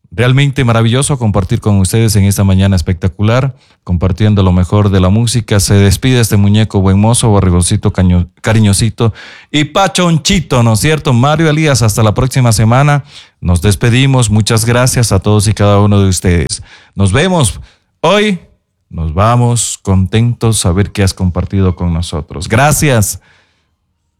Realmente maravilloso compartir con ustedes en esta mañana espectacular, compartiendo lo mejor de la música. Se despide este muñeco buen mozo, barrigoncito, cariñosito y pachonchito, ¿no es cierto? Mario Elías, hasta la próxima semana. Nos despedimos. Muchas gracias a todos y cada uno de ustedes. Nos vemos hoy. Nos vamos contentos a ver qué has compartido con nosotros. Gracias.